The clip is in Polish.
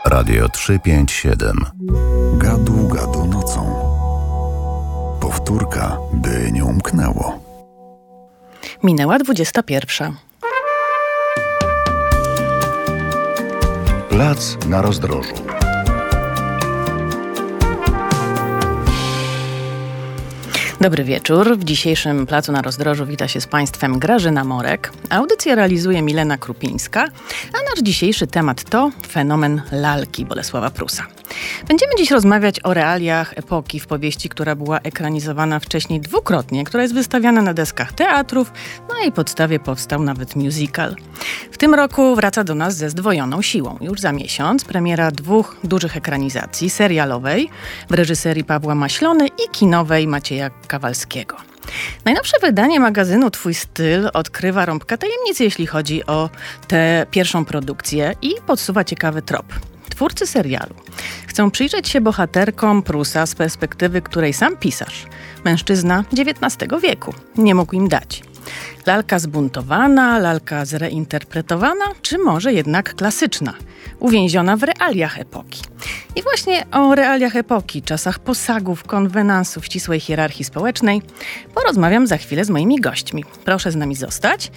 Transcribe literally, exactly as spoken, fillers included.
Radio trzysta pięćdziesiąt siedem. Gadu, gadu nocą. Powtórka, by nie umknęło. Minęła dwudziesta pierwsza. Plac na rozdrożu. Dobry wieczór. W dzisiejszym Placu na Rozdrożu wita się z Państwem Grażyna Morek. Audycję realizuje Milena Krupińska, a nasz dzisiejszy temat to fenomen lalki Bolesława Prusa. Będziemy dziś rozmawiać o realiach epoki w powieści, która była ekranizowana wcześniej dwukrotnie, która jest wystawiana na deskach teatrów, na jej podstawie powstał nawet musical. W tym roku wraca do nas ze zdwojoną siłą. Już za miesiąc premiera dwóch dużych ekranizacji, serialowej w reżyserii Pawła Maślony i kinowej Macieja Kawalskiego. Najnowsze wydanie magazynu Twój styl odkrywa rąbka tajemnicy, jeśli chodzi o tę pierwszą produkcję i podsuwa ciekawy trop. Twórcy serialu chcą przyjrzeć się bohaterkom Prusa z perspektywy, której sam pisarz, mężczyzna dziewiętnastego wieku, nie mógł im dać. Lalka zbuntowana, lalka zreinterpretowana, czy może jednak klasyczna, uwięziona w realiach epoki. I właśnie o realiach epoki, czasach posagów, konwenansów, ścisłej hierarchii społecznej porozmawiam za chwilę z moimi gośćmi. Proszę z nami zostać.